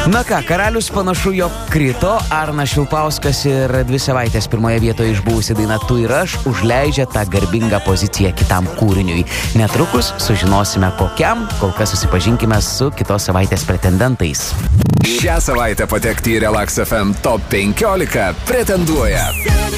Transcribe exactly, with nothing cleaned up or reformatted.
Na ką, karalius panašu, jog krito. Arnas Švilpauskas ir dvi savaitės pirmoje vietoje išbuvusi daina Tu ir aš užleidžia tą garbingą poziciją kitam kūriniui. Netrukus sužinosime kokiam, kol kas susipažinkime su kitos savaitės pretendentais. Šią savaitę patekti į Relax F M Top penkiolika pretenduoja